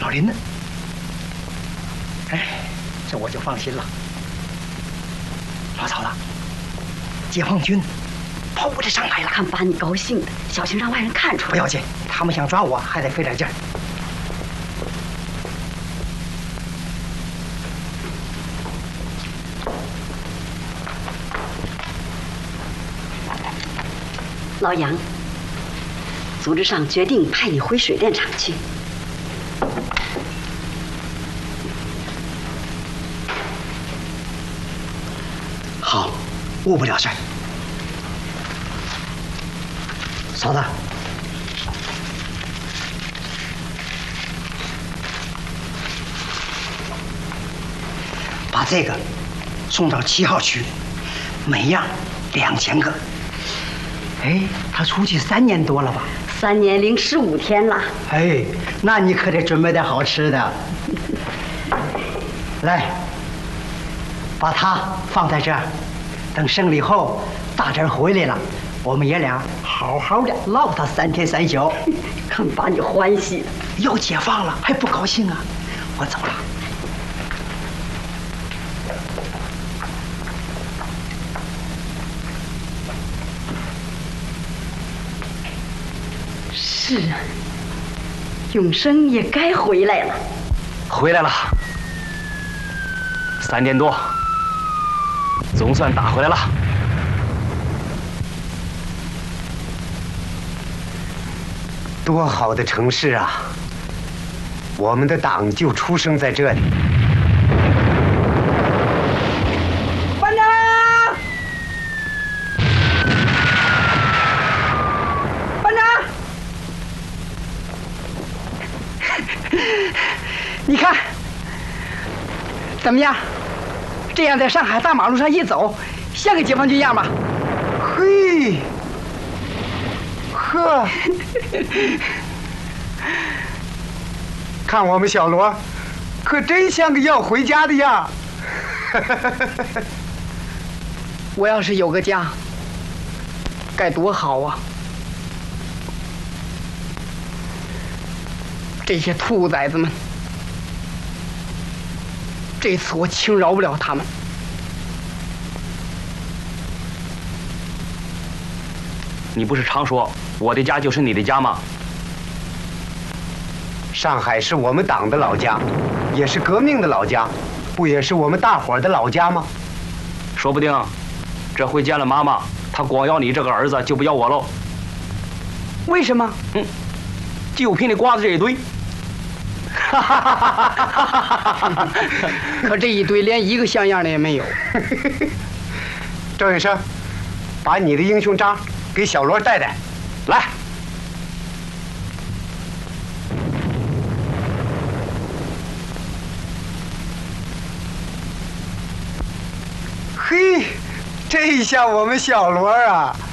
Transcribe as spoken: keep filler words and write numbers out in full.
少林呢？哎，这我就放心了。老嫂子，解放军跑过这上海了， 看把你高兴的，小心让外人看出来。 不要紧，他们想抓我还得费点劲儿。 老杨，组织上决定派你回水电厂去。 好，误不了事儿。嫂子，把这个送到七号区，每样两千个。哎，他出去三年多了吧？ 三年零十五天了。 哎，那你可得准备点好吃的。来，把它放在这儿，等胜利后大侄回来了，我们爷俩好好的唠他三天三宿。 看把你欢喜的， 要解放了还不高兴啊？我走了。 是啊，永生也该回来了。 回来了，三点多，总算打回来了。 多好的城市啊！我们的党就出生在这里。 班长，班长，你看怎么样？这样在上海大马路上一走，像个解放军样吧？嘿，呵。 看我们小罗，可真像个要回家的样。 我要是有个家，该多好啊！这些兔崽子们，这次我轻饶不了他们。 你不是常说我的家就是你的家吗？ 上海是我们党的老家，也是革命的老家，不也是我们大伙儿的老家吗？ 说不定这回见了妈妈，她光要你这个儿子，就不要我喽。 为什么？ 嗯，就凭你瓜子这一堆。 可这一堆连一个像样的也没有。 赵医生，把你的英雄章给小罗带带，来。嘿，这下我们小罗啊，